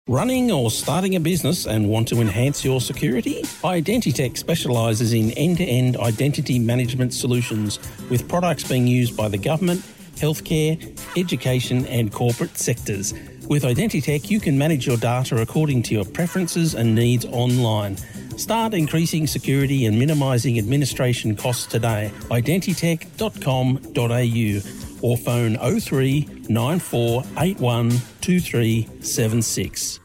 Running or starting a business and want to enhance your security? Identitech specialises in end-to-end identity management solutions with products being used by the government, healthcare, education and corporate sectors. With Identitech, you can manage your data according to your preferences and needs online. Start increasing security and minimising administration costs today. Identitech.com.au or phone 03 9481 2376.